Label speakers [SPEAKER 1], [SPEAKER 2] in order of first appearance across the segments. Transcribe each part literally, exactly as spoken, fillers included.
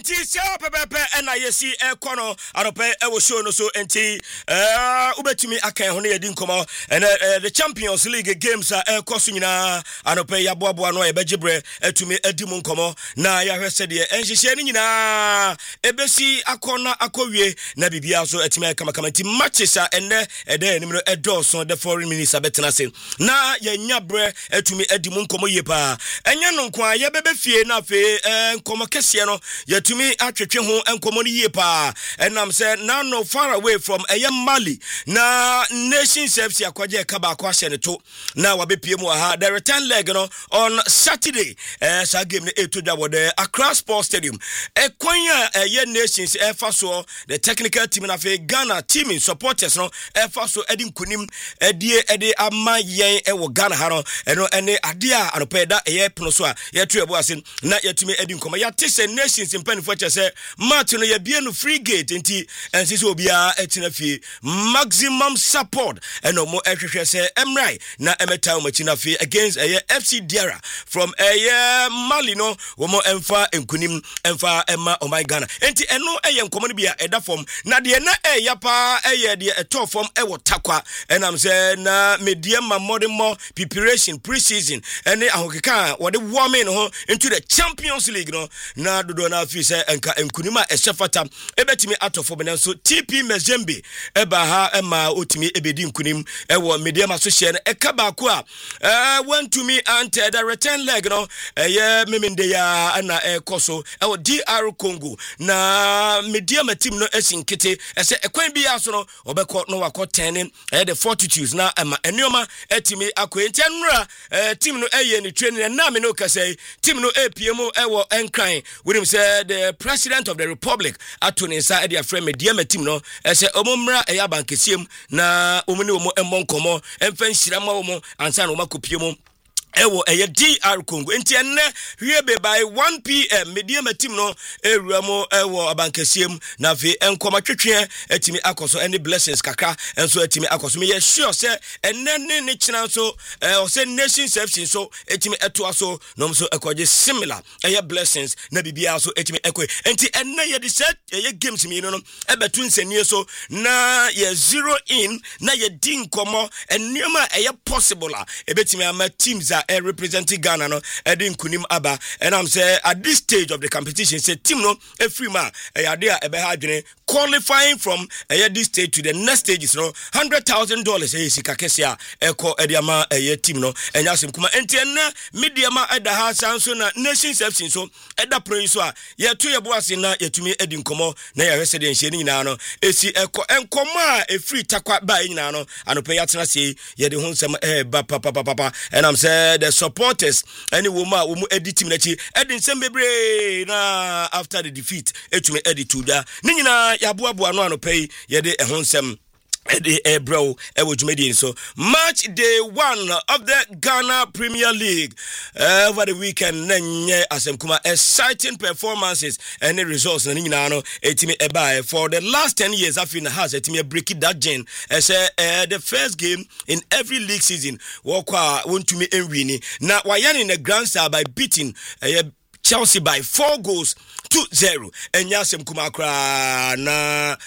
[SPEAKER 1] enti se pepepe na yesi ekono anope e wo show no so enti eh ubetumi akan ho na yedi nkomo the Champions League games a ekoso nyina anope ya boaboa no e begibre atumi adimu nkomo na ya hwese de enhihye ni nyina ebesi akona akowie na bibia so atumi kama kama nti matches a enne ede enim no edoso the foreign minister betena se na ya nyabre atumi adimu nkomo yepa enya no nkwa ye bebe fie na fe nkomo kese no yatumi atwetwe ho enkomo ni yepa enam se na no far away from eye Mali na Nations F C akwaje kaba akwa hye to na wabepie mu ha the return leg no on Saturday eh sa game ne etodwa wode Accra Sports Stadium e kwanya eye Nations efa so the technical team na fe Ghana team supporters no efa so edi nkunim edie edi ama yen e wo Ghana ha no eno ene ade a anopeda eye pono so a yetu ebu ase na yatumi edi nkoma ya tese Nations mpanifo chese match no ye bie no free gate enti ensi so obia etina fie maximum support eno mo ehwehwe se emrai na emeta machina fie against eye F C Diara from eye Mali no wo mo emfa enkunim emfa ema oh my Ghana enti eno eye nkoma no bia eda form na de na eya pa eye de eto form e wo takwa enam se na media ma modern more preparation pre-season ene ahokeka wo de warming ho into the Champions League no na dodo na fi se enka enkunima esefata ebetimi atofo bena so T P Mazembe eba ha ema otimi ebedi nkunim ewo media ma so hye no ekaba ko a eh went to me and the return leg no eye memende ya ana ekoso ewo D R Congo na media ma team no esinkete ese ekwan bi aso no obekọ no wakọ ten eh the fortitudes na ema enioma etimi akwenti enra team no eye ni training na me no kase team no A P M ewo enkran with him say the president of the republic atoni inside their friend media ma team no ese omomra eya bankesiem na omuni omo emmonkomo emfa nhirama omo ansa na omakopie mu ewo eye D R Congo enti enne hwebe by one p m media ma team no ewuamo ewo abankesiem na fe enkoma twetwe etimi akoso any blessings kaka enso etimi akoso me ye sure say enne ne ne china so o say Nations F C so etimi eto aso no so ekoje similar eye blessings na bibia so etimi ekwe enti enne ye de set eye games mi no no ebetu nsenie so na ye zero in na ye din komo enema eye possible a ebetimi ama teams a Uh, representing Ghana no edin kunim aba and I'm say at this stage of the competition say team no every man e ade a ebe ha adwene qualifying from uh, this stage to the next stages no one hundred thousand dollars e sika kese a eko ediama e team no enya sem kuma enti na media ma eda ha sanso na Nations F C so eda pro so a ye to ye boase na yetumi edin komo na ye hwese de nhye ni nyina no esi eko enkomo a e free takwa ba nyina no anope ya tena sei ye de ho nsem e ba papa papa and I'm say the supporters any woman wo mu edit team na chi edin sem bebre na after the defeat etumi edit to da ni nyina ya boaboa no anope ye de ho nsem Eddie Ebro Ewojumedi so match day one of the Ghana Premier League uh, over the weekend nenye asemkuma exciting performances and the results na nyina no etimi eba for the last ten years afina has etimi break it that gen as uh, the first game in every league season wokwa wontumi enwini na wayane in the grand star by beating uh, Chelsea by four goals to zero enya sem kuma kra na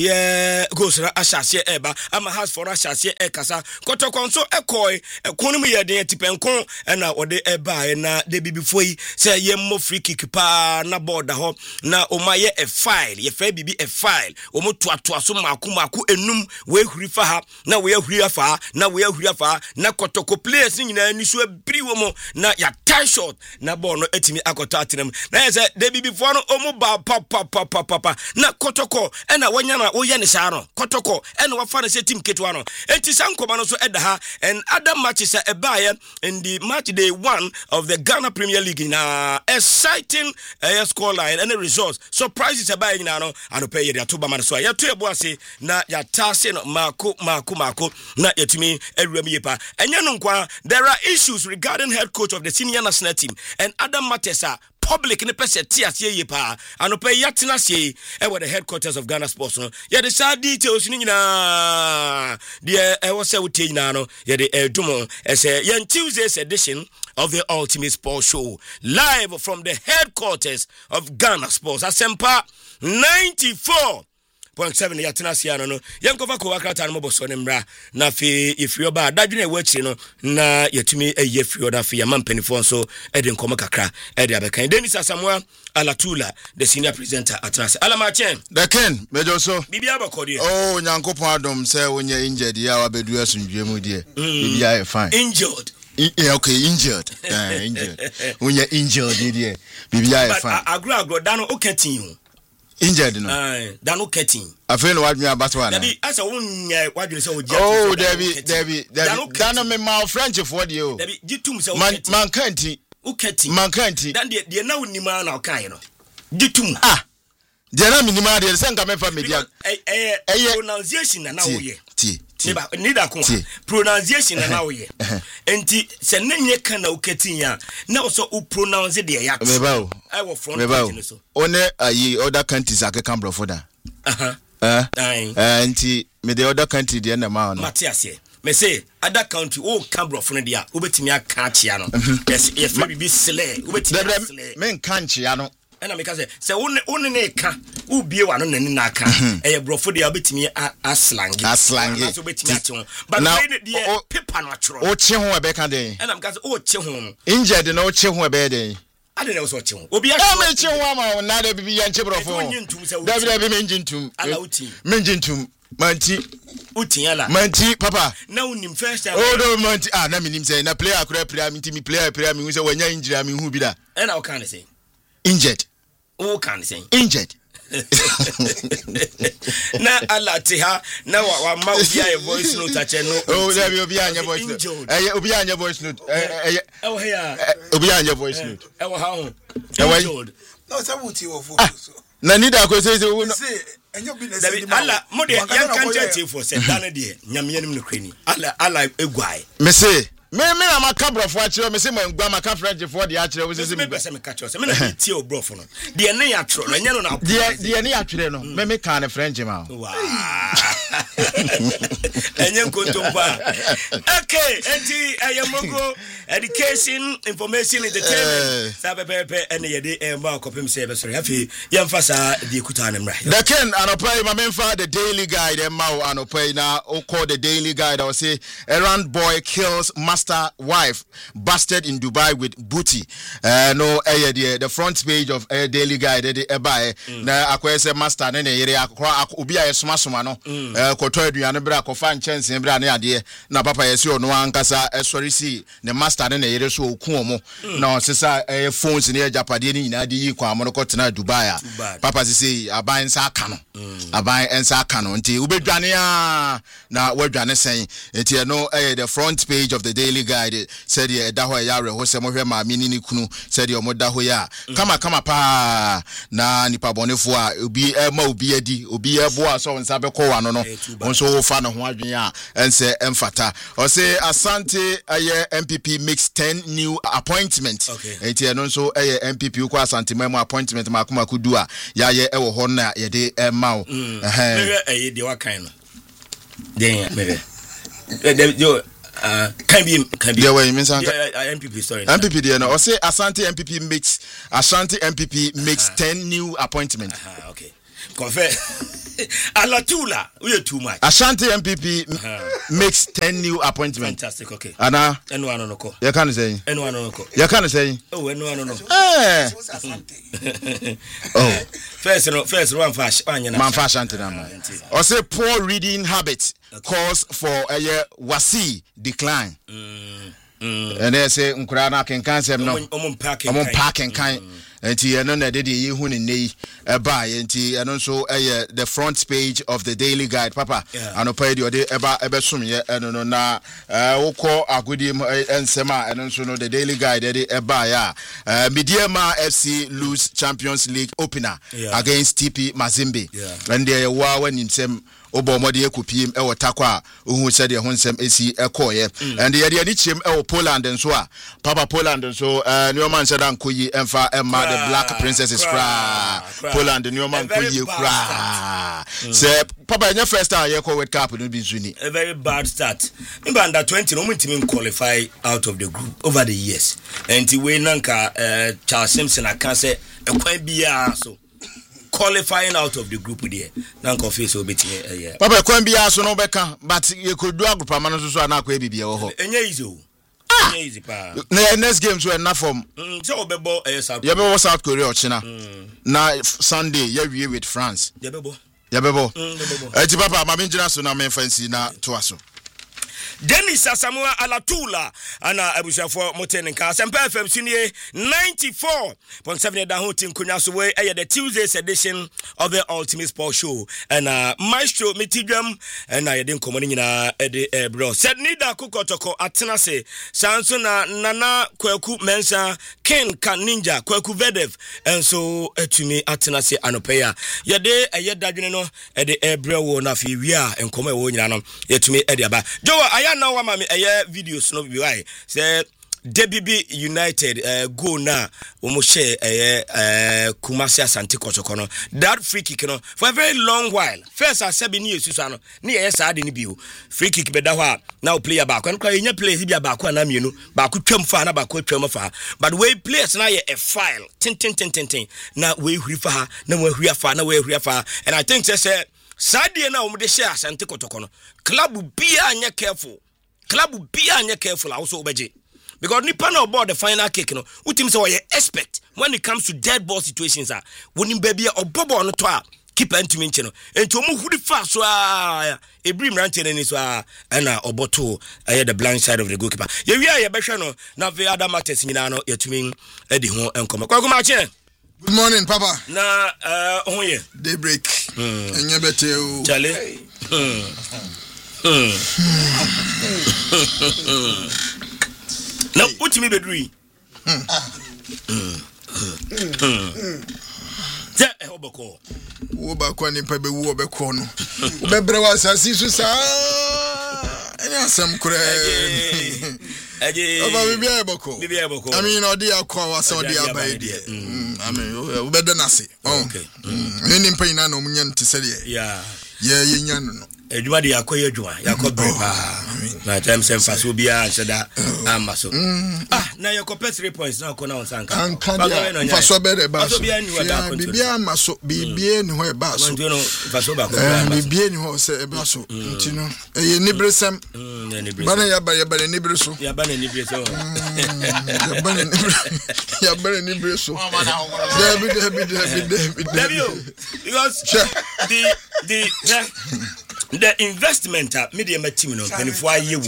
[SPEAKER 1] eye goals ra ashase eba ama has for ashase e kasa kotokonso ekoi ekonum ye den tipenkon na ode eba na de bibifo yi say ye mo free kick pa na board ho na omaye a file ye fa bibi a file omo toatoa so maku maku enum we huri fa ha na we huri afa na we huri afa na kotoko players nyina ni so abiri wo mo na ya tie shot na ball no etimi akota atenam na say de bibifo no omo ba papa papa papa na kotoko ena wanya na wo ye ne saa no kotoko ena wafa na se team ketwa no enti sankoma no so eda ha and other matches e baaye in the match day one of the Ghana Premier League na exciting uh, score line and the results surprises e baaye na no anope ye de atoba man so ya to ebo ase na ya tase no mako mako mako na yetumi awuram yepa enya no nkwa there are issues regarding head coach of the senior national team and other matters are public ne pese tias ye pa anope yatena sie e the headquarters of Ghana Sports no ye the sad details ni nyina de e wo se wotie nyina no ye de edumo e se ye Tuesday's edition of the Ultimate Sports Show live from the headquarters of Ghana Sports Asempa ninety-four point seven yatena sia no no yenkofa ko wakrata no boso ne mra na fe ifio ba dadwene wachi no na yetumi eye fio da fe ya mampanifo so e de nkomo kakra e de abekan Dennis Asamoah Alatula the senior presenter atras Alamachen
[SPEAKER 2] the ken mejo so
[SPEAKER 1] bibia bakodi
[SPEAKER 2] oh nyankopon adom say wonya injured ya wabedu asundwe mu de bibia e fine
[SPEAKER 1] injured
[SPEAKER 2] yeah, okay, injured. Yeah, injured. When you're injured, yeah, bibia e fine.
[SPEAKER 1] Agro agro dano oketin.
[SPEAKER 2] Injured no.
[SPEAKER 1] Eh, dano ketin.
[SPEAKER 2] I feel what me about one.
[SPEAKER 1] Debi asa wonya wadwene se ogia.
[SPEAKER 2] Oh, Debi, Debi, Debi. Dano me ma French for you.
[SPEAKER 1] Debi gitum se
[SPEAKER 2] oketin. Man kanti.
[SPEAKER 1] Oketin.
[SPEAKER 2] Man kanti.
[SPEAKER 1] Dan de de na wonima na okan no. Gitum.
[SPEAKER 2] Ah. De na minima de senka me fa media.
[SPEAKER 1] Eh eh pronunciation na na wo ye.
[SPEAKER 2] Ti.
[SPEAKER 1] Neba nida ko pronunciation na na wo ye enti se nenye kan na uketin ya na so u pronounce de ya
[SPEAKER 2] meba
[SPEAKER 1] I wo front page so
[SPEAKER 2] one ayi other countries akeka bro for da
[SPEAKER 1] aha
[SPEAKER 2] eh eh enti me the other country de na ma no
[SPEAKER 1] Matias ye me say other country o kan bro for de ya obetimi aka achia no yes yes maybe be sele obetimi sele
[SPEAKER 2] men kan chia no
[SPEAKER 1] ena me ka say se won won ne ka u bie wa no nani na aka eh brofo de obetimi aslangi
[SPEAKER 2] aslangi
[SPEAKER 1] so obetimi ati ho but we de paper no atro
[SPEAKER 2] o che ho e be ka den
[SPEAKER 1] ena me ka say o che ho
[SPEAKER 2] injured no o che ho e be den
[SPEAKER 1] ade na so che ho obi
[SPEAKER 2] a me che ho ama na da bibi ya nche brofo da bi da bi me njintum
[SPEAKER 1] ala uti
[SPEAKER 2] me njintum manti
[SPEAKER 1] uti ala
[SPEAKER 2] manti papa
[SPEAKER 1] na unim first time
[SPEAKER 2] oh no manti ah na minim say na player akura player mi ti mi player player mi say wanya injury mi hu bi da
[SPEAKER 1] ena o kan say
[SPEAKER 2] injured
[SPEAKER 1] o kan say
[SPEAKER 2] injured
[SPEAKER 1] na alatiha na wa, wa ma obi a voice note ache no
[SPEAKER 2] oh there be obi anya voice note eh obi anya voice note eh eh
[SPEAKER 1] oh here
[SPEAKER 2] obi anya voice note
[SPEAKER 1] eh wa ha ho
[SPEAKER 2] injured
[SPEAKER 3] no sabuti wo fo
[SPEAKER 2] na nida ko say say
[SPEAKER 3] enyo bi na say
[SPEAKER 1] ala mo de yan kan church for say dan de nyame yanim no krani ala ala egwai
[SPEAKER 2] me say me me na maka brofo akire me say mo ngba maka French for de akire wo say
[SPEAKER 1] me be say me ka chire say me na be tie o brofo no de ne ya tro na nya no na
[SPEAKER 2] de de ne ya twere no me me ka na French ma
[SPEAKER 1] wow enye nkontompa okay enti ayamogo education information entertainment sabepepe ene yede emba kopem say be sorry afi yemfasa de kuta na mra
[SPEAKER 2] the ken anopai ma memfa the daily guide emma anopai na o call the daily guide I say errand boy kills master wife busted in Dubai with booty uh, no eh the, the front page of a uh, daily guide the eba na akwese master ne ne yere akwa obi aye soma soma no eh koto aduane bra kofa nchense bra ne ade na papa yesi ono ankasa esori si ne master ne ne yere so oku omo na osesa eh phones ne japade ni nyina de yi kwa mo ko tena Dubai a papa sisi aban sa aka no aban ensa aka no nti ubedwane a na wadwane sen nti no eh the front page of the daily guide said ye da ho ya re ho se mo hwe ma mi ni kunu said ye mo da ho ya kama kama pa na nipa bonefo a obi e ma obi adi obi e bo aso nsa be ko wa no no onso fa no ho adwen a ense emfata o say Asante aye M P P makes ten new appointment enti no so aye M P P ko Asante memo appointment ma kuma kudu a ya ye e wo ho na ye de e ma o
[SPEAKER 1] eh eh de wa kan no den me be yo Uh, can be can be
[SPEAKER 2] yeah, well, means
[SPEAKER 1] yeah, uh, M P P sorry
[SPEAKER 2] M P P there no or say Asante M P P makes Asante M P P makes uh-huh. ten new appointments
[SPEAKER 1] uh-huh, okay confess Alatula we are too much
[SPEAKER 2] Asante M P P uh-huh. makes ten new appointments
[SPEAKER 1] fantastic okay
[SPEAKER 2] ana
[SPEAKER 1] eno ano no ko
[SPEAKER 2] you can say
[SPEAKER 1] eno ano no ko
[SPEAKER 2] you can say
[SPEAKER 1] oh eno ano no
[SPEAKER 2] eh oh
[SPEAKER 1] first no first one fast anya na
[SPEAKER 2] man fast Asante na man or say poor reading habit okay. cause for a uh, wasi decline mm. Mm. And they say nkura na kenkan sem no
[SPEAKER 1] omon parking
[SPEAKER 2] omon parking kan enti eno na de de ye hu ne nei e ba enti eno so eh the front page of the daily guide papa anopa de ode eba ebe som ye eno no na wokọ agodi ensem a eno so no the daily guide de eba ya Mediema F C lose Champions League opener yeah. against T P Mazembe yeah. and they wa wanim sem obo mode ekupiem e wotakwa ohu se de ho nsem esi ekoye and ye de ani chim e Poland nso a papa Poland nso eh ne man said ankoyi emfa emma the Black Princesses cra Poland ne man koyi cra say papa your first time ye ko World Cup no bi zuni
[SPEAKER 1] a very bad start in under twenty no team qualify out of the group over the years and we nanka uh, Charles Simpson aka say e kwan bia so qualifying out of the group there nanka face obetime uh, yeah
[SPEAKER 2] papa kwan bia so no beka but ye ko do agrupa man so so na akwa bibia wo ho
[SPEAKER 1] enye easy o enye easy pa
[SPEAKER 2] na next game so na form
[SPEAKER 1] mm so obebo eh South
[SPEAKER 2] ye be South Korea ochina na Sunday ye wie with France
[SPEAKER 1] ye bebo
[SPEAKER 2] ye bebo eh ti papa ma me njina so na me fancy na to aso
[SPEAKER 1] Dennis Asamoah Alatula ana abushafo motenka Sempa F M Sunie ninety-four point seven da ho tin kunya so we the Tuesday's edition of the Ultimate Sport Show and uh, Maestro Mitidwam and I didn't come nyina e de bro said nida kokotoko atena se sanso na Nana Kwaku Mensa Ken Kan Ninja Kwaku Vedev and so etumi atena se anopeya ye de eye dadwene no e de ebro wo na fi wi a enkomo e wo nyina no yetumi e de aba Joe aya na wa mami eye videos no bi why say D B B United uh, go na omo share eye uh, Kumasi Asante Kotoko no that free kick no for a very long while first I said ni esu no na eye sa de ni bi o free kick be da ho a na player back and kwa nya player bi back na mienu back twam fa na back twam fa but we players na ye a file tin tin tin tin tin na we huri fa na we huri fa na we huri fa and I think say say Sadie na omo de share Asante Kotoko no club bia anya careful club bia anya careful also obeje because nipa na board the final kick no utim say we expect when it comes to dead ball situations ah wonim baby obobo no to a keep antimi nche no enti omo hudi fa so a ebrim rante ni so a na oboto aye the blind side of the goalkeeper ye wi aye behwe no na ve other matters nyina no yetumi edi ho enkomo kwa kuma che
[SPEAKER 3] Good morning, Papa.
[SPEAKER 1] Na uh oh yeah.
[SPEAKER 3] Daybreak. Enye bete o.
[SPEAKER 1] Chale. Hmm. Hmm. Na utimi bedri. Hmm. Hmm. Ja e oboko.
[SPEAKER 3] Wo ba kwa ni pa be wo obeko no. Bebre wa asasi so sa. Enya asem kure.
[SPEAKER 1] Eje.
[SPEAKER 3] Oba bibia eboko.
[SPEAKER 1] Bibia eboko.
[SPEAKER 3] I mean odi akwa wa so odi abai die. I mean wo be na se.
[SPEAKER 1] Okay.
[SPEAKER 3] Ni mpa ina na omunya nte se de.
[SPEAKER 1] Yeah.
[SPEAKER 3] Ye ye nya no.
[SPEAKER 1] Edwuma de yakoye edwuma yakobre pa na time sem faso bia anseda amaso ah na yakopɛ three points na ko na onsanka
[SPEAKER 3] faso be de ba so bibia amaso bibia ni ho e ba so
[SPEAKER 1] faso ba ko
[SPEAKER 3] bibia ni ho se e ba so ntino e ye nibresem bana ya ba ya ba nibre so
[SPEAKER 1] ya ba nibre so
[SPEAKER 3] ya ba nibre ya ba nibre so David David David David
[SPEAKER 1] because the the the investment uh, media team no twenty-four year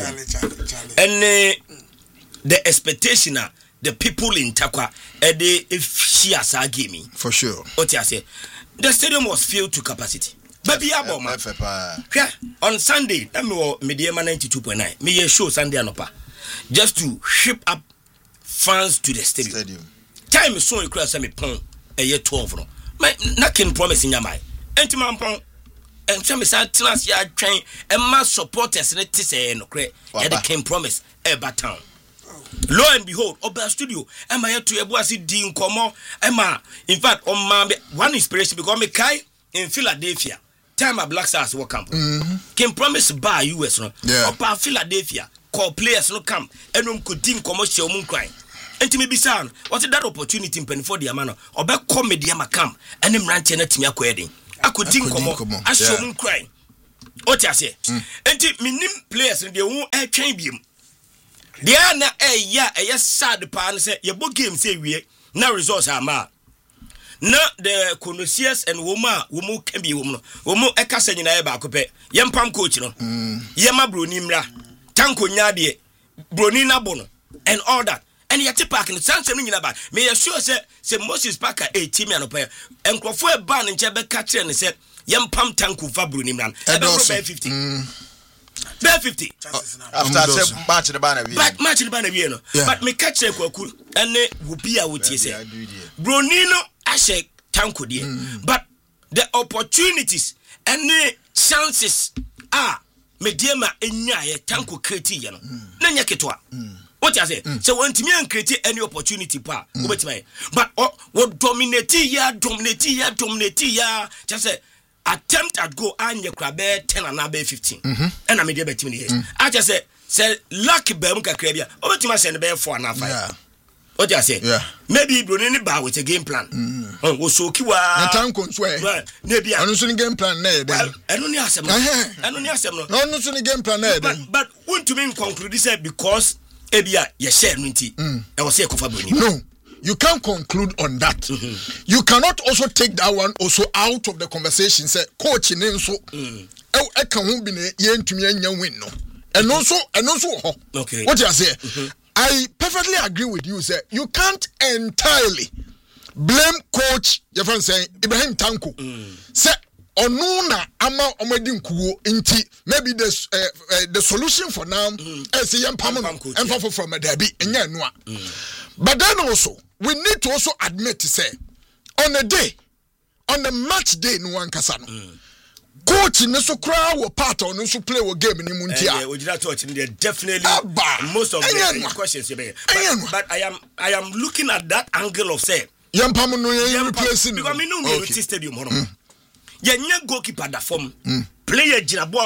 [SPEAKER 1] and the expectation uh, the people in Takwa uh, they share sa game
[SPEAKER 3] for sure
[SPEAKER 1] what you say the stadium was filled to capacity baby aboma yeah on Sunday let me media ninety-two point nine me ye show Sunday anopa just to ship up fans to the stadium, stadium. Time so you cross me pon a year twelve no na kin promise nyamai enti man pon and some say trans ya train and mass supporters ne ti say no kre ya the king promise e town lo and behold oba studio e ma yeto e boase di nkomo e ma in fact on ma one inspiration because me kai in Philadelphia time a Black Stars work camp mm-hmm. King promise by U S no
[SPEAKER 3] yeah.
[SPEAKER 1] Opa Philadelphia call players no camp enum ko di nkomo hye omun kran enti me bisa no what that opportunity pen for the amano oba comedy am camp enem rante na timi akoyedin akodi nkomo ashom cry oti ase enti minim players de won e twen biem de na e ya e sad pa no se ye bo game se wie na results ama na the connoisseurs and woma womu kan bi wom no womu e kasa nyina e ba akopɛ ye mpam coach no ye ma broni mra tanko nya de broni na bo no and all that and yet park no sansem no nyina ba me ye sure say say Moses Parker e team anopa enkrofo e ban nche be ka kire ne say yempam tanku fa broni mran e be fifty be fifty
[SPEAKER 2] after say match the ban we
[SPEAKER 1] but match the ban we no but me ka kire kwaku ene wo bia wo tie say broni no ahye tanku de but the opportunities ene chances ah mediama enya ye tanko create ye no na nya ketwa what you say so when timi an create any opportunity pa wo betima but what dominate ya dominate ya dominate ya just say attempt at go anya kra be ten and be fifteen and na media betimi here I just say say luck be mu kakra bia wo betima say ne be four and five. What you say?
[SPEAKER 3] Yeah.
[SPEAKER 1] Maybe Brunini bar with a game plan. Oh, was so kiwa.
[SPEAKER 3] Natanko swear.
[SPEAKER 1] Maybe I
[SPEAKER 3] don't see game plan there.
[SPEAKER 1] I don't hear some. I don't hear some.
[SPEAKER 3] No, no, see game plan there.
[SPEAKER 1] But but want to mean conclude this because Ebia you share ninety. I was say Kofabuni.
[SPEAKER 3] No. You can't conclude on that. Mm-hmm. You cannot also take that one also out of the conversation. Say coach in so. Oh, I can't be yen to me and win no. And also and also
[SPEAKER 1] okay.
[SPEAKER 3] What you say? Mm-hmm. I perfectly agree with you, sir. You can't entirely blame coach, your friend saying Ibrahim Tanko. Mm. Say onuna ama omedin kuwo inti maybe the uh, uh, the solution for now is yam pamon and for from a debi enya noa. But then also we need to also admit to say on a day on the match day no one kasano. Mm. Coach in so crowd or part on so play a game in Muntia.
[SPEAKER 1] We did not touch in there definitely most of the questions you made. But, but I am I am looking at that angle of say
[SPEAKER 3] Yam Pamano replacing
[SPEAKER 1] because I know we stadium. Yeah, nya goalkeeper da form. Player Jinabon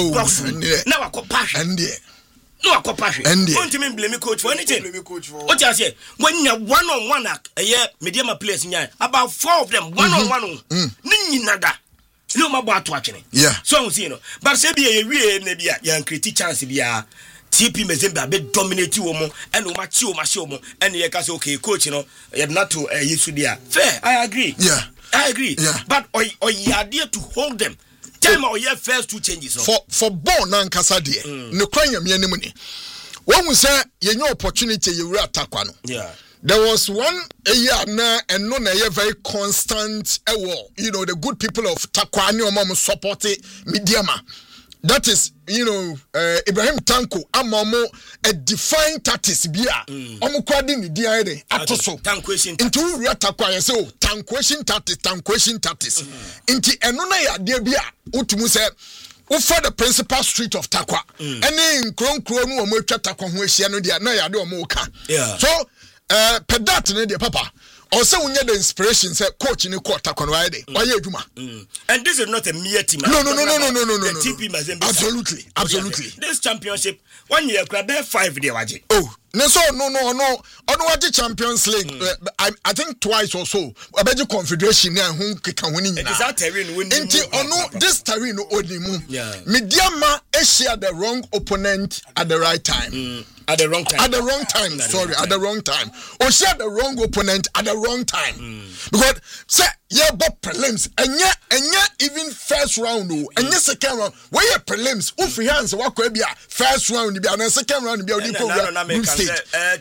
[SPEAKER 1] who now I call passion. No, I call passion. Don't you blame coach for anything? What you say? When you one on one a year medium players in about four of them one on one. Nini nada. No matter what watching.
[SPEAKER 3] Yeah.
[SPEAKER 1] So you know, but say be a real maybe a young critic chance be a T P Mazembe be dominate you more and no match you match you more and you can say okay coach you know you have not to uh, use there. Fair, I agree.
[SPEAKER 3] Yeah.
[SPEAKER 1] I agree.
[SPEAKER 3] Yeah.
[SPEAKER 1] But or or you are there to hold them. Tell me or your first two changes.
[SPEAKER 3] For for born and Casadie. No crying me any money. When we say you know opportunity you will attack one.
[SPEAKER 1] Yeah.
[SPEAKER 3] There was one a year now and no a very constant uh, you know the good people of Takwani or mom supported Midiama. That is, you know, uh, Ibrahim Tanko amamo a defined tactics bia. Omo kwadi ni dia ere atoso.
[SPEAKER 1] Tankwation.
[SPEAKER 3] Into we atakwa say oh tankwation tactics tankwation tactics. Inti eno na ya dia bia utumu say for the principal street of Takwa. Any nkron kro nu omo atwa Takwa ho ahia no dia na ya de omo ka. So uh pedat ne de papa or say we need the inspiration say coach in the court Takwa de why adwuma.
[SPEAKER 1] And this is not a mere team.
[SPEAKER 3] No no no no no no no no.
[SPEAKER 1] The T P Mazembe.
[SPEAKER 3] Absolutely absolutely.
[SPEAKER 1] This championship one year grab five there waje.
[SPEAKER 3] Oh no so no no no on what Champions League mm. uh, I I think twice or so about confederation na hu keka woni nyina.
[SPEAKER 1] It is that terrain winning.
[SPEAKER 3] Enti ono this terrain odimu. Yeah. Mediama share the wrong opponent at the right time.
[SPEAKER 1] Mm. At the wrong time.
[SPEAKER 3] At the wrong time. At Sorry, at the wrong time. Or share the wrong opponent at the wrong time. Mm. Because say yeah, but prelims and yeah, and yeah, even first round oh, and yeah, second round. Where your prelims? If you hands what could be a first round, be a second round, be a group stage.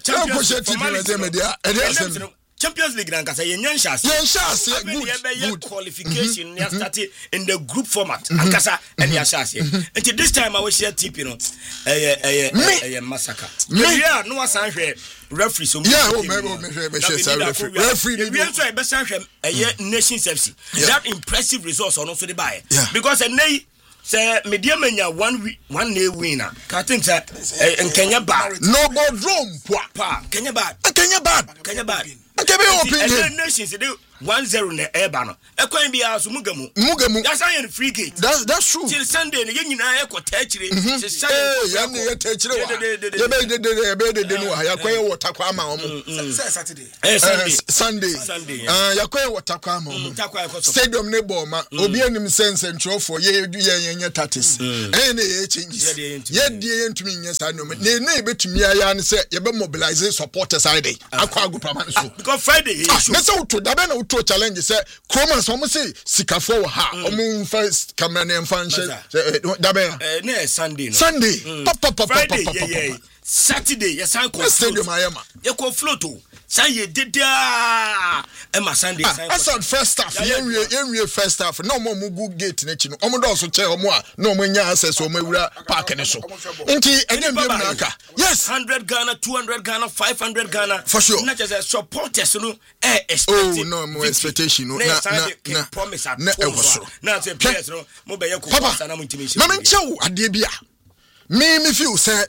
[SPEAKER 1] Champions League and Kasa Yen Shas.
[SPEAKER 3] Yen Shas, good
[SPEAKER 1] qualification. They started in the group format. And Kasa and Yashas. Until this time, I will share tip, you know, a massacre. Yeah, no one sang referee. So
[SPEAKER 3] yeah, referee. Referee.
[SPEAKER 1] We also have best a nation's F C. That impressive results are also the buy because a nay. Say medium mania one week one day winner. I think that in Kenya bad.
[SPEAKER 3] No but Rome
[SPEAKER 1] pa Kenya bad.
[SPEAKER 3] Kenya bad.
[SPEAKER 1] Kenya bad.
[SPEAKER 3] Kenya opinion.
[SPEAKER 1] And nations they one zero in the air banner. E kwan bia so mugamu.
[SPEAKER 3] Mugamu.
[SPEAKER 1] That's how you free gate.
[SPEAKER 3] That's that's true.
[SPEAKER 1] Till Sunday ne nyina e ko tachire.
[SPEAKER 3] Eh ya ne ye tachire wa. Ye be de de be de de no ya kwan water kwa ama omo.
[SPEAKER 1] Saturday. Eh Sunday.
[SPEAKER 3] Sunday. Ah ya kwan water kwa ama omo. Stadium ne ball ma obi anim sense ntrofo ye ye ye tatis. Eh ne ye changes. Ye de ye ntumi nya sa no. Ne ne betumi ya ne say ye be mobilize supporters side. Akwa agupama so.
[SPEAKER 1] Because Friday issue.
[SPEAKER 3] Ne so to da be na to challenge say Chroma so say sikafo ha omo first camera ne function da be
[SPEAKER 1] eh na Sunday no
[SPEAKER 3] Sunday pop pop pop pop
[SPEAKER 1] Saturday yes I call
[SPEAKER 3] stadium ayama
[SPEAKER 1] you call float Say dida. Emma Sunday.
[SPEAKER 3] I said first half. Yeah, we we first half. No more mugu gate nechi no. Omo do so che omo a no mo nya access omo wura park ne so. Nti enye bi na aka. Yes,
[SPEAKER 1] one hundred Ghana, two hundred Ghana, five hundred Ghana.
[SPEAKER 3] For sure.
[SPEAKER 1] Not just supporters no eh expect.
[SPEAKER 3] Oh no, more expectation no. Na na
[SPEAKER 1] promise at
[SPEAKER 3] na e so.
[SPEAKER 1] Na say players no mo be ye ko pass na mo intimation.
[SPEAKER 3] Ma me nchew ade bia. Me me feel say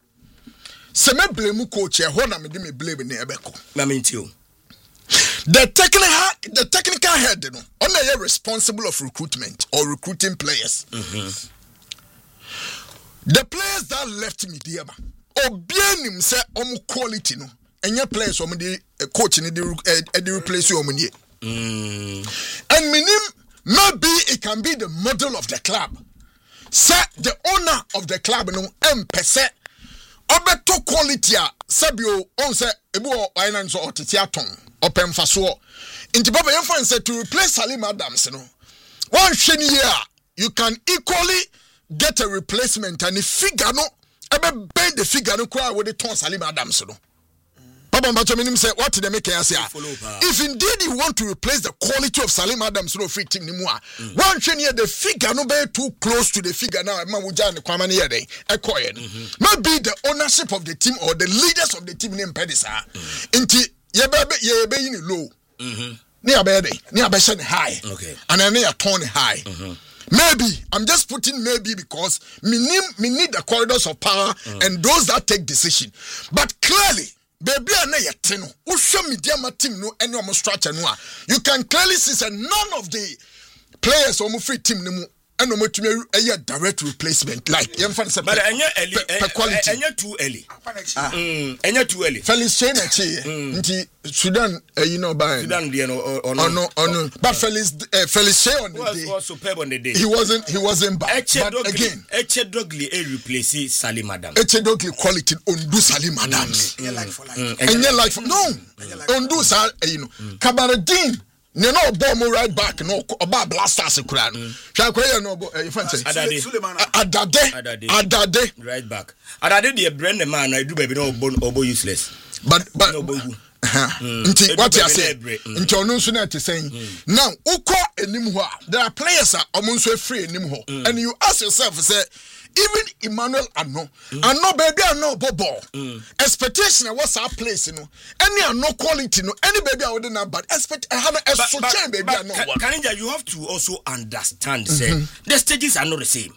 [SPEAKER 3] se me blame coach e ho na me de me blame ne ebeko.
[SPEAKER 1] Ma me ntio.
[SPEAKER 3] The technical, the technical head, you know, only are responsible of recruitment or recruiting players.
[SPEAKER 1] Mm-hmm.
[SPEAKER 3] The players that left me, dear, or bien say omu quality no, and your players omu the coach ni the replace you omu and minim maybe it can be the model of the club. Say the owner of the club no em pese obeto quality a sabio on say ebu o finance or titiaton. Open faso inti baba yemfa say to replace Salim Adams no one hwe ni here you can equally get a replacement and the figure no ebe bend the figure no kwa we the ton Salim Adams no baba mbacho minim say what the make say if indeed you want to replace the quality of Salim Adams no free team ni mu a one hwe ni the figure no be too close to the figure now ma wo ja ne kwama ne here den ekoye no maybe the ownership of the team or the leaders of the team name pedisa inti ye be ye be in low
[SPEAKER 1] mhm
[SPEAKER 3] ne abede ne abeshe high
[SPEAKER 1] okay
[SPEAKER 3] and then you turn high
[SPEAKER 1] mm-hmm.
[SPEAKER 3] Maybe I'm just putting maybe because me need me need the corridors of power mm. and those that take decision but clearly baby na yete no wo hwe media ma team no any omo structure no a you can clearly see that none of the players omo free team no mu and no matumi a direct replacement like yem fan say
[SPEAKER 1] but enya early enya too early ah mm enya too early
[SPEAKER 3] Felix Chain na chi nti Sudan uh, you know by
[SPEAKER 1] Sudan dey no
[SPEAKER 3] oh no oh no but Felix uh, Felix Chain on the
[SPEAKER 1] was,
[SPEAKER 3] day
[SPEAKER 1] was superb on the day
[SPEAKER 3] he wasn't he wasn't bad
[SPEAKER 1] Eche
[SPEAKER 3] but
[SPEAKER 1] Dogli,
[SPEAKER 3] again
[SPEAKER 1] Eche Dogli e replace Salim Adams
[SPEAKER 3] Eche Dogli quality on do Salim Adams
[SPEAKER 4] yeah like for like
[SPEAKER 3] and yeah like for, no on do sal you know Kabaradin ne no bomb right back no oba blasters kura no hwa kwaya no you fan say
[SPEAKER 1] Adade
[SPEAKER 3] Adade Adade
[SPEAKER 1] right back Adade the brand the man I do baby no obo useless
[SPEAKER 3] but but nti what you say nti onu nso na te saying now uko enim ho there are players are omonso free enim ho and you ask yourself say even Emmanuel Ano Ano baby Ano bobo expectation was our place no any Ano quality no any baby I would not but expect I have a so change baby Ano one
[SPEAKER 1] Kanija you have to also understand say the stages are not the same.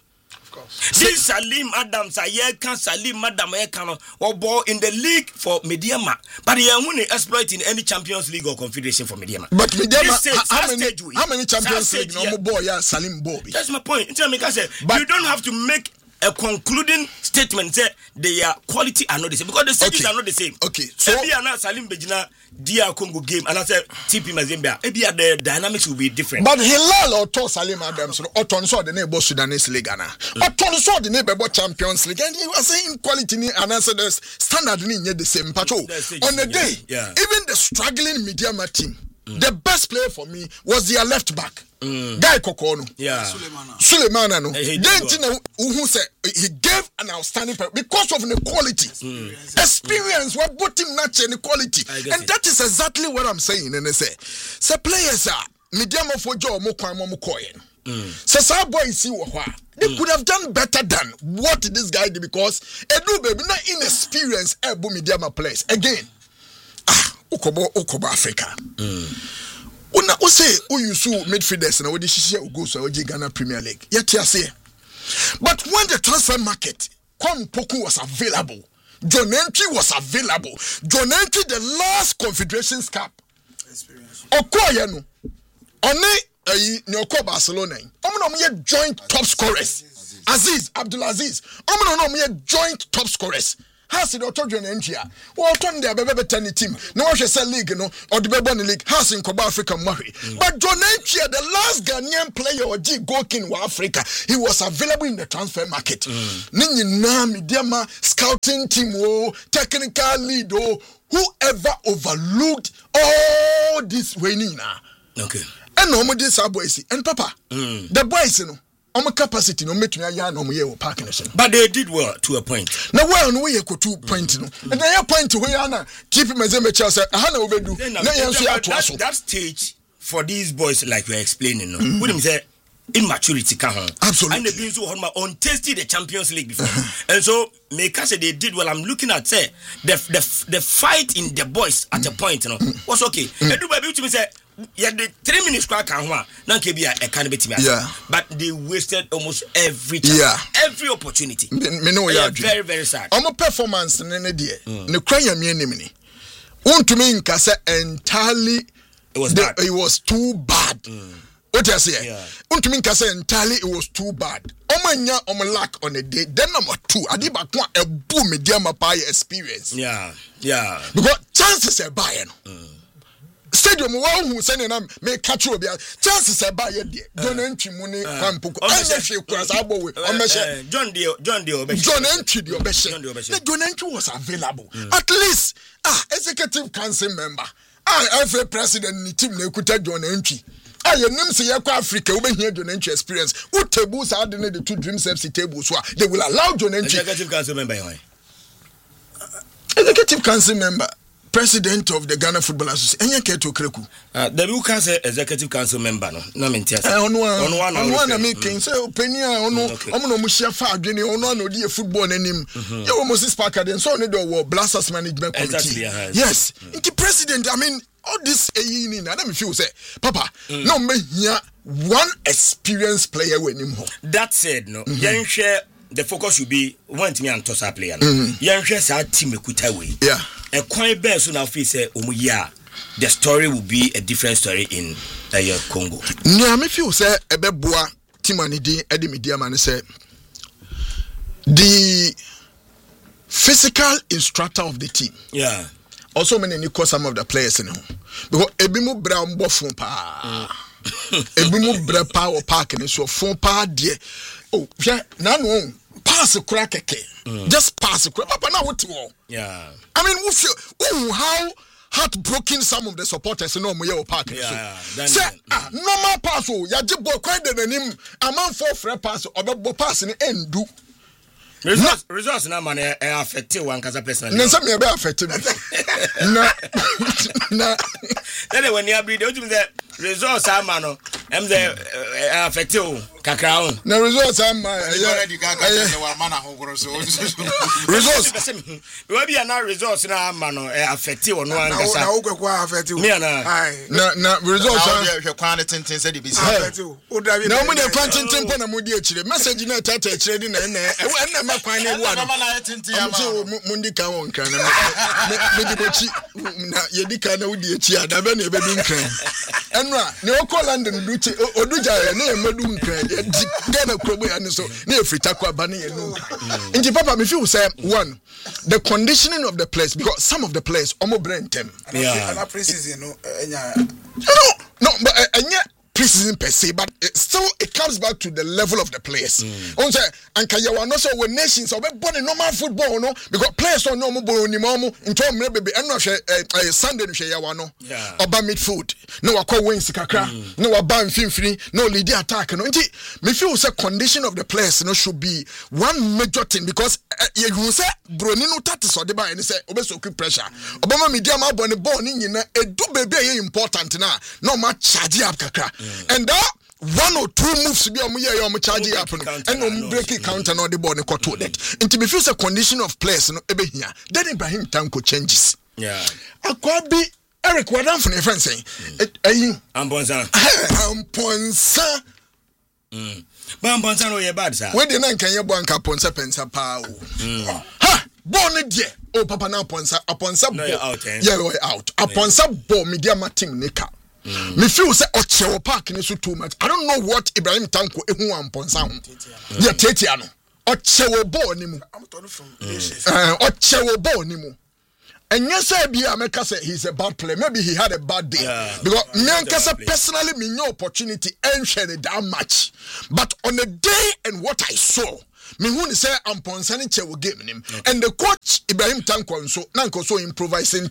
[SPEAKER 1] This Salim Adams, I can Salim Madam Ekano or ball in the league for Mediama, but he won't exploit in any Champions League or Confederation for Mediama.
[SPEAKER 3] But Mediama,
[SPEAKER 1] stage,
[SPEAKER 3] how, many,
[SPEAKER 1] stage,
[SPEAKER 3] how many Champions League no boy yeah Salim Bobby?
[SPEAKER 1] That's my point. Tell me, you don't have to make a concluding statement say their quality are not the same because the stages
[SPEAKER 3] okay.
[SPEAKER 1] are not the same.
[SPEAKER 3] Okay, so
[SPEAKER 1] maybe na Salim Bejina dia Congo game and I say T P Mazembe maybe the dynamics will be different.
[SPEAKER 3] But Hilal or to Salim Adams or ton so the neighbor Sudanese league na or ton so the neighbor Champions League and he was saying quality ni and answer the standard ni the same patrol on the day
[SPEAKER 1] yeah.
[SPEAKER 3] even the struggling Mediama team mm. the best player for me was their left back.
[SPEAKER 1] Mm.
[SPEAKER 3] Guy Kokono,
[SPEAKER 1] yeah,
[SPEAKER 3] Sulemana, no.
[SPEAKER 1] Hey,
[SPEAKER 3] then who said he gave an outstanding because of the quality,
[SPEAKER 1] mm.
[SPEAKER 3] experience. What brought him natural quality, and
[SPEAKER 1] it.
[SPEAKER 3] that is exactly what I'm saying. And I say, so players are medium of job mo kwa mo koyen. So some boys see what they could have done better than what this guy did because Edu baby not inexperienced Ebu medium players again. Ah, ukobo ukobo Africa.
[SPEAKER 1] Mm.
[SPEAKER 3] Una ose uyusu midfielders na we shishia ugo so we Ghana Premier League. Yet you say. But when the transfer market Kwame Poku was available, John Entry was available. John Entry the last Confederations Cup.
[SPEAKER 4] Experience.
[SPEAKER 3] Okoye no. Oni eh ni okọ Barcelona. Omo no me joint top scorers. Aziz Abdulaziz. Omo no me joint top scorers. Has the auto John Entry. Well, turn the bebe ten team. No one say league no or the bebe league has in Coba Africa Murray. But John Entry, the last Ghanaian player or G goalkeeper in Africa, he was available in the transfer market. Nini na mediama scouting team oh technical lead oh whoever overlooked all this winning now.
[SPEAKER 1] Okay.
[SPEAKER 3] And no more this boys and Papa.
[SPEAKER 1] Mm.
[SPEAKER 3] The boys you know. omo capacity no metumi aya na omo ye wo park no so.
[SPEAKER 1] But they did well to a point.
[SPEAKER 3] Na well no we ko two point no. And then your point we ya na keep Mezembe Chelsea aha na obedu. Na yen so ya to aso.
[SPEAKER 1] That stage for these boys like you are explaining no. Mm-hmm. What say immaturity can home.
[SPEAKER 3] Absolutely.
[SPEAKER 1] And they've been so untasted the Champions League before. And so make us say they did well. I'm looking at say the the the fight in the boys at a point, you know, was okay. Mm. And do baby to me say yeah, the three minutes crack can one. Now can be a candidate.
[SPEAKER 3] Yeah.
[SPEAKER 1] But they wasted almost every chance,
[SPEAKER 3] yeah.
[SPEAKER 1] every opportunity.
[SPEAKER 3] Me, me know yeah,
[SPEAKER 1] very very sad.
[SPEAKER 3] I'm a performance in any day. The cry ya me ni. Want to me say entirely
[SPEAKER 1] it was
[SPEAKER 3] the,
[SPEAKER 1] bad.
[SPEAKER 3] It was too bad. Mm. What you say?
[SPEAKER 1] Yeah.
[SPEAKER 3] Want to me say entirely it was too bad. Omanya omo lack on a day. Then number two, I did back one a boom media mapa experience.
[SPEAKER 1] Yeah, yeah.
[SPEAKER 3] Because chances are buying.
[SPEAKER 1] Mm.
[SPEAKER 3] Stadium one who sending them make catch you chances are buying there. John entry money kwampuko. Anya hwe kwasa abo we. Omehye
[SPEAKER 1] John Dio John Dio Obeshe.
[SPEAKER 3] John entry the Obeshe. John entry was available. Mm. At least ah executive council member. Ah F A president ni team na ekuta John entry. Ah, you name say you Africa, we here John Entry experience. Who tables are the two Dreams F C tables? So they will allow John Entry.
[SPEAKER 1] Executive council member,
[SPEAKER 3] executive council member, president of the Ghana Football Association. Enya keto kreku.
[SPEAKER 1] Uh, the who can say executive council member no. No mean tiasa.
[SPEAKER 3] Eh, ono
[SPEAKER 1] ono one.
[SPEAKER 3] Ono one na making say opinion ono omo no mo share fa adwene ono no dey football nanim. You almost spark den so ne do Blasters management committee.
[SPEAKER 1] Exactly. Uh,
[SPEAKER 3] yes. Mm. The president, I mean all this eyin na me feel say papa mm. no me here one experienced player when him.
[SPEAKER 1] That said no yen share the focus should be one to me and toss player no yen share sa team ekuta we
[SPEAKER 3] yeah
[SPEAKER 1] e kwan be so na feel say omo ya the story will be a different story in uh, Congo.
[SPEAKER 3] Nya me feel say ebeboa team ani din e de media man say the physical instructor of the team
[SPEAKER 1] yeah
[SPEAKER 3] also many need some of the players in home because ebimu bra mbo fun pa ebimu bra power park ni so fun pa de oh hwe na no pass kura keke just pass kura papa na what wo
[SPEAKER 1] yeah
[SPEAKER 3] I mean we feel oh how heartbroken some of the supporters no mo ye park
[SPEAKER 1] yeah,
[SPEAKER 3] so say ah normal pass oh ya je boy kwai de nanim amount for free pass obebo pass ni endu
[SPEAKER 1] results results na man e affect one kasa personally
[SPEAKER 3] na say me be affect me na na
[SPEAKER 1] then when you breed you the results are man no em the affect you kakra on
[SPEAKER 3] na results am
[SPEAKER 2] already gaga say wa man ahogoro so
[SPEAKER 3] results
[SPEAKER 1] we be na results na man no affect you no an kasa
[SPEAKER 3] na ogwekwa affect you
[SPEAKER 1] me na
[SPEAKER 3] na na results
[SPEAKER 2] am hwe kwan tintin say the be
[SPEAKER 3] affect you na mo de kwan tintin po na mo di akire message na tata akire di na na na kwan na wo
[SPEAKER 2] na tintin am
[SPEAKER 3] so mo ndi kan won kan na me di bochi na ye di kan na wo di achi ada be na e be di nkran enra ne o call London do che oduja na e medu nkran Ghana krobo ya ni so na e frita kwa ba na ye no nti papa me feel say one the conditioning of the place because some of the players omo brentem
[SPEAKER 1] yeah
[SPEAKER 4] na preseason no enya
[SPEAKER 3] no no but enya preseason per se but it still it comes back to the level of the players on say anka ye wa no so we nations obe born normal football no because players on no mo born ni mo nto mre bebe eno hwe Sunday no hwe ye wa no oba midfield no wakọ wings kakra no wa ban finfini no lead attack no nti me feel say condition of the players no should be one major thing because you say broni no tat so de ba any say obe so keep pressure obama media ma born ball ni nyina edu bebe ye important na no ma charge up kakra and that one or two moves be omo ye omo charge up no and omo break counter no the ball ne koto that nti me feel say condition of players no ebe hia then Ibrahim Tanko changes
[SPEAKER 1] yeah
[SPEAKER 3] akwabi Eric Wadan for your friend saying eh
[SPEAKER 1] Amponsa
[SPEAKER 3] Amponsa
[SPEAKER 1] mm ba Amponsa no ye bad sir
[SPEAKER 3] we dey na nkan ye bo anka Amponsa pensa pa o ha ball ne die oh papa na Amponsa Amponsa
[SPEAKER 1] no, out, eh?
[SPEAKER 3] yeah we out Amponsa ball media ma team ne ka me feel say Ochewo Park ne so too much I don't know what Ibrahim Tanko ehu Amponsa ho yeah tetia no Ochewo ball ni mu
[SPEAKER 4] I'm talking from nations
[SPEAKER 3] eh Ochewo ball ni mu. And yes, I be America say he's a bad player. Maybe he had a bad day. Yeah, because me and Kasa personally me no opportunity and share that match. But on the day and what I saw, me who say I'm ponsani che will give him. And the coach Ibrahim Tanko so nanko so improvising them.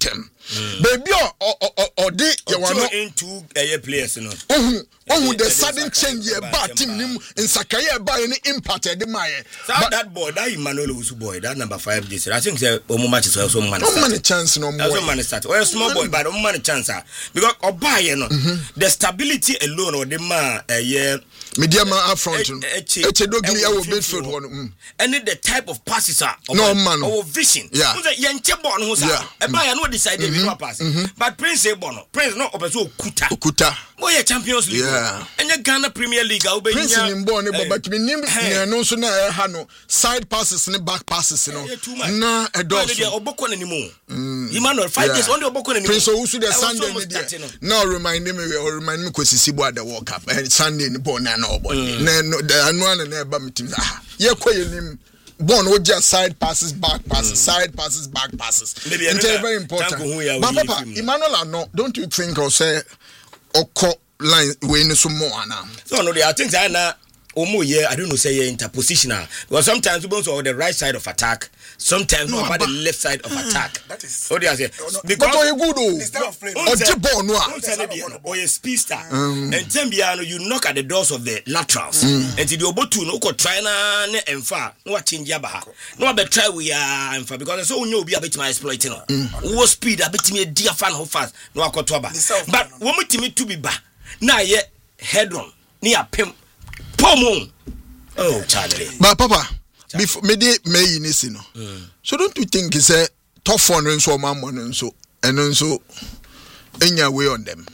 [SPEAKER 3] baby or de you want
[SPEAKER 1] not into a players no
[SPEAKER 3] oh oh the sudden change your bad team nim in Sakaya by any impact the my
[SPEAKER 1] but that boy that Emmanuel Usu boy that number five this I think say omo match is also man
[SPEAKER 3] no man chance no more
[SPEAKER 1] also man start or small boy but omo man chance because obaye no the stability alone or the man eh yeah
[SPEAKER 3] medium up front Echedogli our midfield one
[SPEAKER 1] and the type of passes are
[SPEAKER 3] no man
[SPEAKER 1] our vision
[SPEAKER 3] yeah
[SPEAKER 1] yenche ball no say e ba ya no decide we no pass but Prince e ball no Prince no obeso okuta
[SPEAKER 3] okuta
[SPEAKER 1] boy Champions League and the Ghana Premier League obe
[SPEAKER 3] Prince in ball ne baba kimi nim no so na ha no side passes ne back passes no na e do so
[SPEAKER 1] oboko na nimu Emmanuel five days on the oboko na nimu
[SPEAKER 3] Prince Owusu the Sunday ne dia now remind me or remind me kwesisi bo at the World Cup and Sunday ne ball na na obo na no the anu na eba metim ah ye koye nim born o just side passes back passes mm. side passes back passes it's very important but papa Emmanuel no don't you think or say oko line we no so more na
[SPEAKER 1] so no I think that na omo here I don't know say interpositional because sometimes we bounce on the right side of attack sometimes no, about the left side of attack
[SPEAKER 4] that is
[SPEAKER 1] what do you say
[SPEAKER 3] because oh you good oh the ball no
[SPEAKER 1] or a speedster and tembiano you knock at the doors of the laterals and the obotu no ko try na ne emfa no wa change aba no be try we are emfa because so onye obi abetimi exploiting no wo speed abetimi dia fan ho fast no akoto aba but wo mutimi to be ba na ye head on ni apem Pomo. Oh, Charlie.
[SPEAKER 3] But Papa, before me de me inisi no. So don't you think it's a tough one and so man and so and so enya way on them.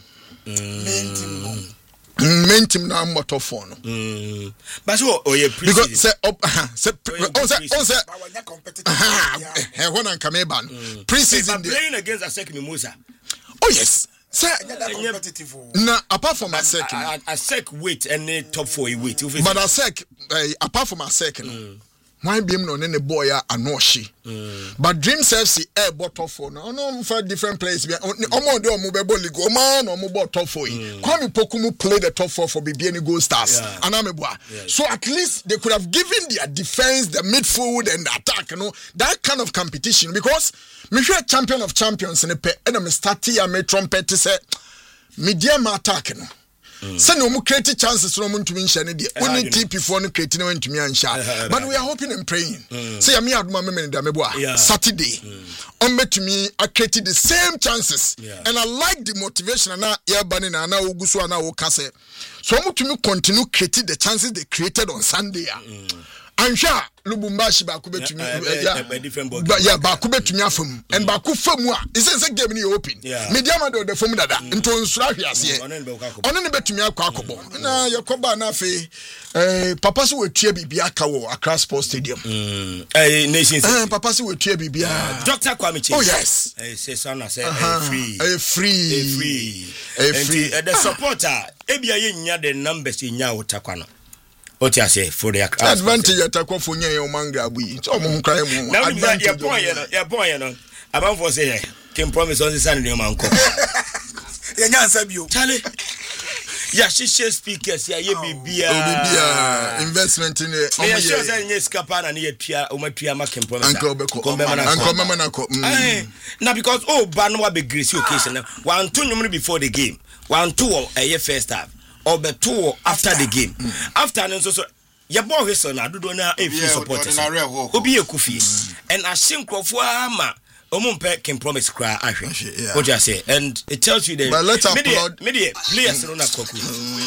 [SPEAKER 4] Mm.
[SPEAKER 3] Main team na more tough one.
[SPEAKER 1] Mm. But so oh yeah,
[SPEAKER 3] because say up say oh say oh say
[SPEAKER 4] competitive.
[SPEAKER 3] When I'm coming ban pre-season
[SPEAKER 1] playing against Asek Mimosa.
[SPEAKER 3] Oh yes. Sir, now apart from Asek,
[SPEAKER 1] Asek wait and the top four wait.
[SPEAKER 3] But Asek, uh, apart from Asek, mm. why be no any boy a no she. But Dreams F C air bottom four. No, no, for different players. Omo do mobile league. Omo no mobile top four. Kwame Pokumu play the top four for B B N Gold Stars. Anameboa. So at least they could have given their defense, the midfield, and the attack. You know that kind of competition because. Me sure champion of champions ne pe and me start here me trumpet say medium attack no say no mu create chances no mu ntumi nhye ne de oni T P four no create no ntumi ansha but we are hoping and praying say me aduma me me da me boa Saturday on betumi a create the same chances and I like the motivation na ya bani na na oguso na wo kase so mu tumi continue create the chances they created on Sunday Ansha Lubumbashi ba kubetumi yeah yeah ba kubetumi afam and ba ku famu a is say game ni open media ma do the famu dada nto nsura hwiase ono ne betumi akwa akobo na yakoba na fe eh papa so wetua bibia ka wo Accra Sports Stadium
[SPEAKER 1] eh nations
[SPEAKER 3] eh papa so wetua bibia
[SPEAKER 1] Doctor Kwame Chief
[SPEAKER 3] oh yes
[SPEAKER 1] eh say son say free
[SPEAKER 3] eh free
[SPEAKER 1] free
[SPEAKER 3] eh free
[SPEAKER 1] the supporter e bia ye nya the numbers nya otakwa no what you say for the
[SPEAKER 3] advantage atakwa for nya your manga abu so mo nkran mu
[SPEAKER 1] advantage your boy you know your boy you know about for say can promise on the Sunday man ko
[SPEAKER 4] ya nya ansa bio
[SPEAKER 1] Charlie ya shishe speakers ya ye bibia
[SPEAKER 3] bibia investment in e
[SPEAKER 1] o sure say nya skapa na ye tua o matua ma can promise
[SPEAKER 3] anko be ko anko mama na ko
[SPEAKER 1] na because oh ba no wa be grace occasion one two number before the game one two eh first half or be two after the game after and so so your boy whistle na dodo na e free supporters obi ekufie and ashinkrofo ama omumpe can promise cry ahwe what you say and it tells you that media media players no na koku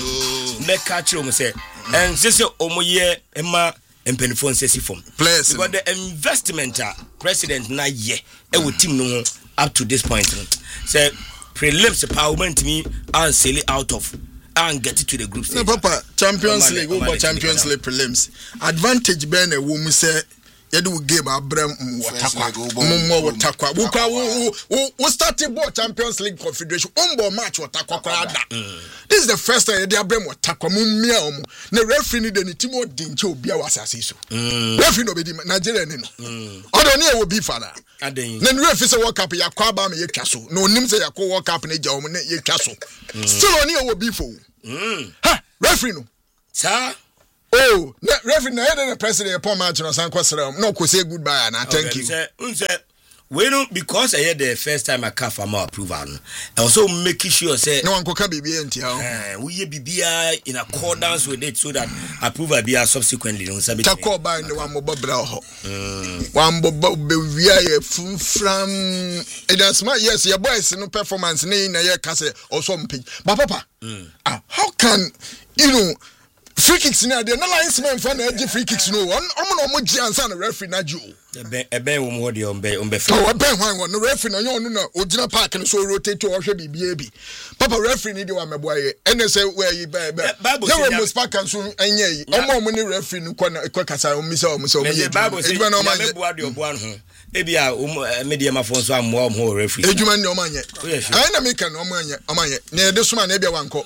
[SPEAKER 1] me catch you say and say omoye ema empenifo nsesi form
[SPEAKER 3] players
[SPEAKER 1] because the investment president na ye e wo team no up to this point say prelims empowerment me and sell it out of and get it to the group stage.
[SPEAKER 3] No, Papa, Champions League, over Champions League prelims. Advantage ben a woman say, you do game Abraham Watakwa. Mumo Watakwa. Wuka, we started both Champions League Confederation. Umbo match Watakwa. This is the first time they Abraham Watakwa. Mumia omu. Ne referee ni deni timo dincho biya wasasiso. Referee no be di Nigeria nino. Odo ni e wo bi fada.
[SPEAKER 1] Aden.
[SPEAKER 3] Ne referee say World Cup ya kwa ba me ye twaso. No nim say ya ko World Cup ne ja omu ne ye twaso. Still oni e wo bi fo.
[SPEAKER 1] Mm.
[SPEAKER 3] Ha, referee no.
[SPEAKER 1] Sir.
[SPEAKER 3] Oh, referee na the president upon match no san kwasra. No ko say goodbye and thank you.
[SPEAKER 1] Say, unse we know because I had the first time I can for my approval and also making sure say
[SPEAKER 3] no one can be enti
[SPEAKER 1] eh we be in accordance with it so that approval be subsequently no sabi
[SPEAKER 3] tako ba ne one mobo bra ho one bobo be wia ye fun from it is my yes your boys no performance ne na ye ka say also mpi but papa ah how can you know free kicks na dey no linesman for na free kicks no on on no gi ansa na referee na ju
[SPEAKER 1] ebe ebe wo mo de on be on be
[SPEAKER 3] oh ebe hwan won no referee na yon no na ogina park no so rotate to ohwe bibia bi papa referee ni de wa meboaye ene say we yi ba ba we mo spark kan so anya yi omo mo ni referee no kwa na kwa kasa o mi say o mi say o mi yi
[SPEAKER 1] eduma na o ma meboa de oboa no ho ebi a media ma fon so ammo o mo referee
[SPEAKER 3] eduma ni o ma nya ai na me kan o ma nya o ma nya na de suma na e bia wanko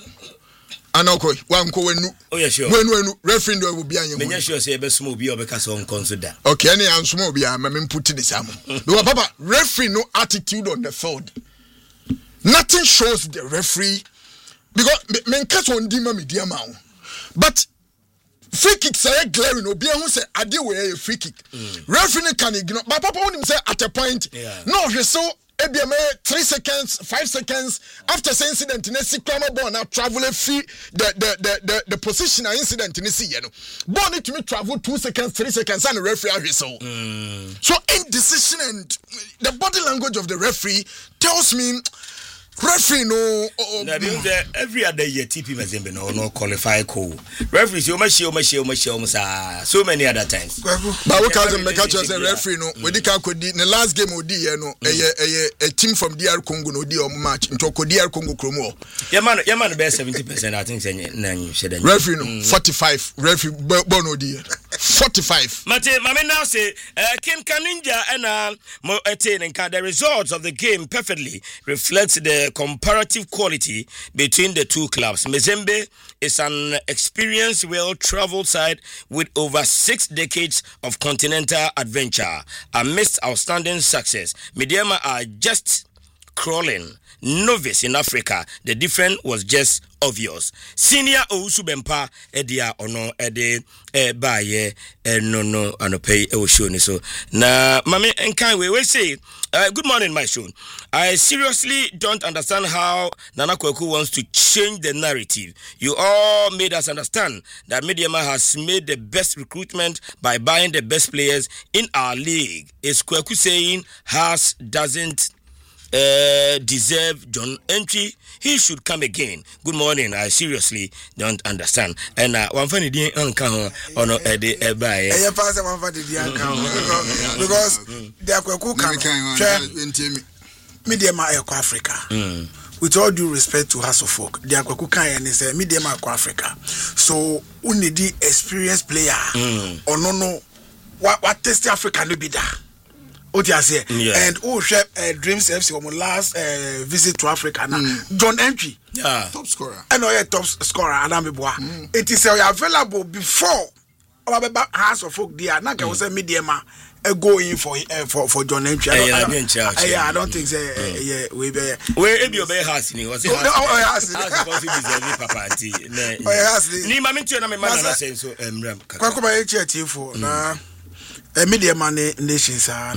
[SPEAKER 3] anoko wanko wenu
[SPEAKER 1] oh yeah sure
[SPEAKER 3] wenu wenu referee ndo obi anya
[SPEAKER 1] me nya sure say e be suma obi obeka so on consider
[SPEAKER 3] okay any ansuma obi a me put this am because papa referee no attitude on the field nothing shows the referee because men catch on di ma media ma but free kick say glaring obi hu say ade we a free kick referee can ignore but papa won him say at a point no he so ebiame three seconds five seconds after the incident in a sikrama ball now travel a fee the the the the, the position incident in the sea you know ball need to me travel two seconds three seconds and the referee whistle mm. So indecision and the body language of the referee tells me referee no oh,
[SPEAKER 1] na be every other year T P Mazembe no no qualify ko referee so much so much so much so many other times
[SPEAKER 3] but we can't make catch say referee no we di ka kodi the last game odi here no eh a team from D R Congo no di o match into ko D R Congo kromo
[SPEAKER 1] yeah man yeah man be seventy percent I think say na you said that
[SPEAKER 3] referee no forty-five referee bon odi forty-five
[SPEAKER 1] mate mama now say Kim Kaninja and mo attain can the results of the game perfectly reflects the comparative quality between the two clubs. Mazembe is an experienced, well-traveled side with over six decades of continental adventure. Amidst outstanding success, Medeama are just crawling. Novice in Africa, the difference was just obvious. Senior Owusu Bempa edia ono ede e baye e no no anope e wo show ni so na mame enkan we we say uh, good morning my son. I seriously don't understand how Nana Kweku wants to change the narrative. You all made us understand that Medeama has made the best recruitment by buying the best players in our league. Is Kweku saying has doesn't Uh, deserve John Entry? He should come again. Good morning. I seriously don't understand. And uh, one funny day uncle or no Eddie Ebaye.
[SPEAKER 4] I pass one for the uncle because they are cook Medeama Eco Africa. With all due respect to House of Folk, they are cook and is a Medeama Eco Africa. So only the experienced player or no no what what test Africa no be that. What you say? Yeah. And oh, chef uh, Dreams F C on my last uh, visit to Africa now. Mm. John Entry,
[SPEAKER 1] yeah,
[SPEAKER 4] top scorer. I know a top scorer. Adam Bois. Mm. It is uh, available before our House of Folk. There, now can we say Medeama uh, go in for uh, for for John Entry? I don't,
[SPEAKER 1] yeah,
[SPEAKER 4] I don't, uh, yeah, I don't think so. Uh, mm. Yeah, we be.
[SPEAKER 1] Where if you be house ni was it?
[SPEAKER 4] Oh, house.
[SPEAKER 1] House because you deserve papa auntie.
[SPEAKER 4] Oh, house.
[SPEAKER 1] Ni mami tu na me man na say so. Emram.
[SPEAKER 4] Kwa kwa e church for na. A Medeama nations are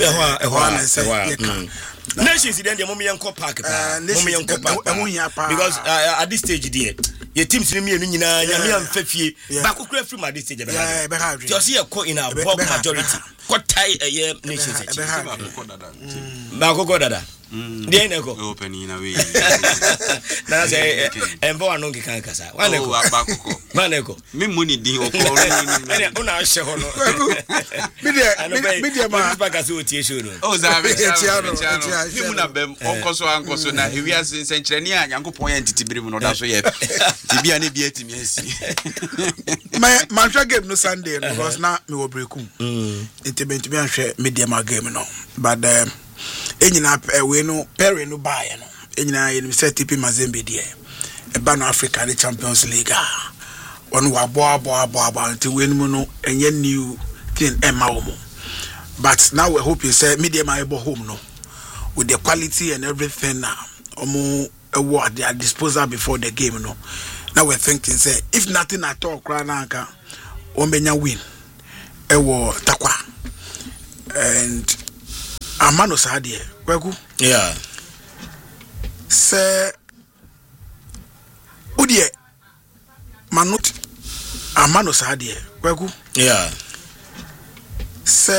[SPEAKER 1] nations then the moment yanko park moment yanko park because uh, at this stage there your teams ni me no nyina nyame amfafie ba kokura free ma this stage be have just here in a bulk majority what tie a nations ba kokora dada dey na ko
[SPEAKER 5] open in a way
[SPEAKER 1] na say embo anu nke kan kasa wa na ko
[SPEAKER 5] ba kokko
[SPEAKER 1] ma na ko
[SPEAKER 5] me money din o ko
[SPEAKER 1] ene una hye ho no
[SPEAKER 4] Media media ma
[SPEAKER 1] ba ka so tie show no
[SPEAKER 5] o za be tiano me mu na bem onkoso ankoso na hewia sensenkyerene a Nyankopon ya ntitibiri mu no da so ye tibia ne bia timi asi
[SPEAKER 4] my my game no Sunday because na me wo breakum intibenti bi ahwe Medeama game no but um, enyina we no Perry no buy no enyina ye set T P Mazembe die e ba no Africa the Champions League on wa bo abo abo abo until we no enye new thing emma omo but now we hope you say Medeama able home no with the quality and everything now omo award their disposal before the game no now we're thinking say if nothing at all cry nanka ombenya win ewo takwa and amano sadie kwaku
[SPEAKER 1] yeah
[SPEAKER 4] se udie manut amano sadie kwaku
[SPEAKER 1] yeah
[SPEAKER 4] se